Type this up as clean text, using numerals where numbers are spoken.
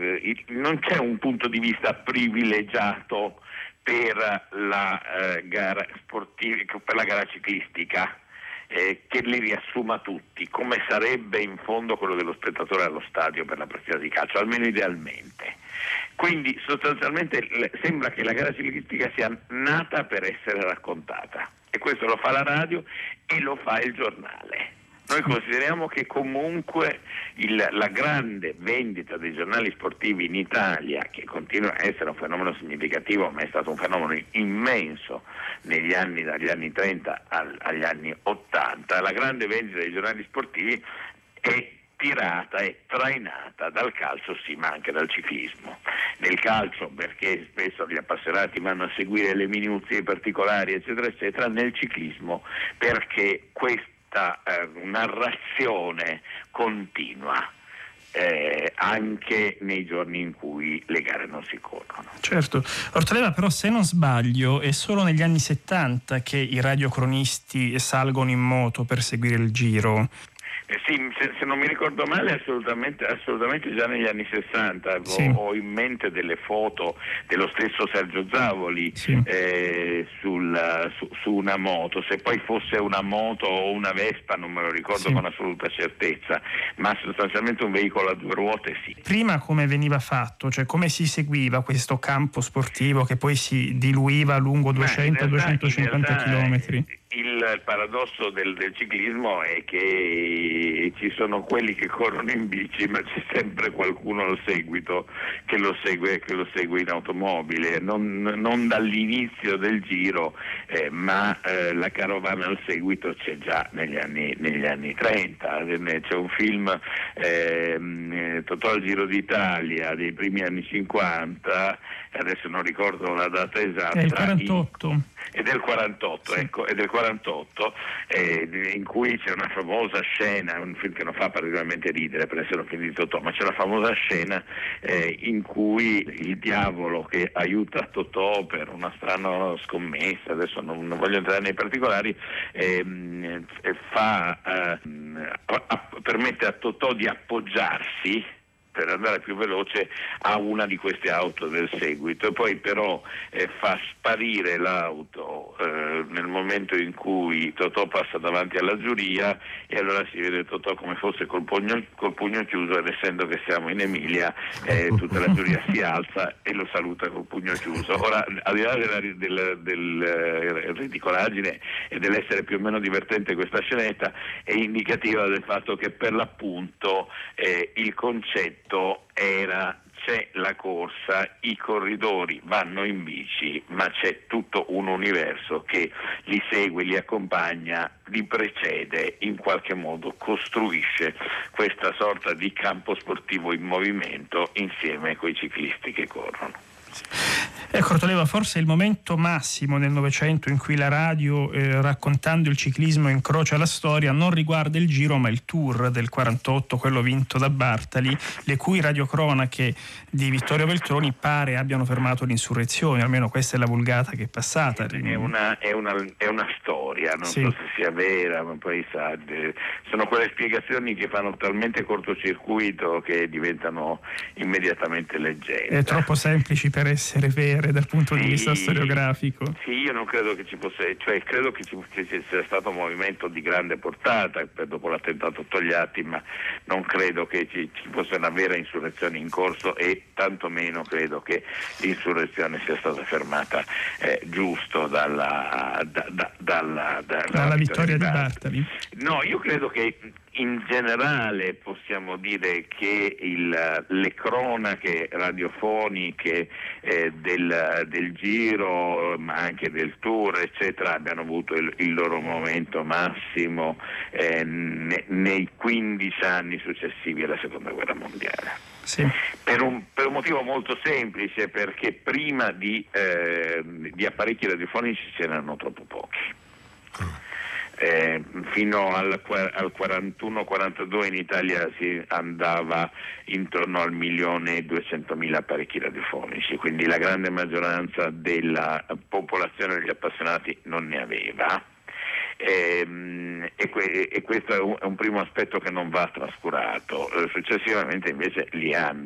non c'è un punto di vista privilegiato per la gara sportiva, per la gara ciclistica, che li riassuma tutti, come sarebbe in fondo quello dello spettatore allo stadio per la partita di calcio, almeno idealmente. Quindi sostanzialmente sembra che la gara ciclistica sia nata per essere raccontata, e questo lo fa la radio e lo fa il giornale. Noi consideriamo che comunque la grande vendita dei giornali sportivi in Italia, che continua a essere un fenomeno significativo, ma è stato un fenomeno immenso negli anni, dagli anni 30 agli anni 80, la grande vendita dei giornali sportivi è tirata e trainata dal calcio, sì, ma anche dal ciclismo. Nel calcio perché spesso gli appassionati vanno a seguire le minuzie, i particolari, eccetera, eccetera. Nel ciclismo perché questa narrazione continua anche nei giorni in cui le gare non si corrono. Certo. Ortoleva, però, se non sbaglio, è solo negli anni 70 che i radiocronisti salgono in moto per seguire il Giro. Sì, se non mi ricordo male, assolutamente già negli anni 60. Sì. Ho in mente delle foto dello stesso Sergio Zavoli, sì. Su una moto. Se poi fosse una moto o una Vespa non me lo ricordo, sì, con assoluta certezza, ma sostanzialmente un veicolo a due ruote, sì. Prima come veniva fatto? Cioè come si seguiva questo campo sportivo che poi si diluiva lungo 200-250 chilometri? Il paradosso del ciclismo è che ci sono quelli che corrono in bici, ma c'è sempre qualcuno al seguito che lo segue in automobile, non dall'inizio del Giro, ma la carovana al seguito c'è già negli anni 30. C'è un film, Totò al Giro d'Italia, dei primi anni 50, adesso non ricordo la data esatta. È il 48. È del 48, sì. Ecco, è del 48, in cui c'è una famosa scena, un film che non fa particolarmente ridere per essere un film di Totò, ma c'è una famosa scena in cui il diavolo che aiuta Totò per una strana scommessa, adesso non voglio entrare nei particolari, permette a Totò di appoggiarsi per andare più veloce a una di queste auto del seguito, e poi però fa sparire l'auto nel momento in cui Totò passa davanti alla giuria, e allora si vede Totò come fosse col pugno chiuso, ed essendo che siamo in Emilia tutta la giuria si alza e lo saluta col pugno chiuso. Ora, al di là del ridicolaggine e dell'essere più o meno divertente questa scenetta, è indicativa del fatto che per l'appunto il concetto era: c'è la corsa, i corridori vanno in bici, ma c'è tutto un universo che li segue, li accompagna, li precede, in qualche modo costruisce questa sorta di campo sportivo in movimento insieme coi ciclisti che corrono. Ecco, Ortoleva, forse è il momento massimo nel Novecento in cui la radio, raccontando il ciclismo, incrocia la storia, non riguarda il Giro ma il Tour del 48, quello vinto da Bartali, le cui radiocronache di Vittorio Veltroni pare abbiano fermato l'insurrezione, almeno questa è la vulgata che è passata. È una storia, non so se sia vera, ma poi sono quelle spiegazioni che fanno talmente cortocircuito che diventano immediatamente leggende. È troppo semplici per essere vere dal punto di vista storiografico. Sì, io non credo che ci fosse, cioè credo che sia stato un movimento di grande portata dopo l'attentato Togliatti, ma non credo che ci fosse una vera insurrezione in corso, e tantomeno credo che l'insurrezione sia stata fermata giusto dalla vittoria di Bartali. No, io credo che in generale possiamo dire che le cronache radiofoniche del Giro, ma anche del Tour, eccetera, abbiano avuto il loro momento massimo nei 15 anni successivi alla Seconda Guerra Mondiale. Sì. Per un motivo molto semplice, perché prima di apparecchi radiofonici ce n'erano troppo pochi. Fino al 41-42 in Italia si andava intorno al 1.200.000 apparecchi radiofonici, quindi la grande maggioranza della popolazione degli appassionati non ne aveva. E questo è un primo aspetto che non va trascurato. Successivamente invece li hanno.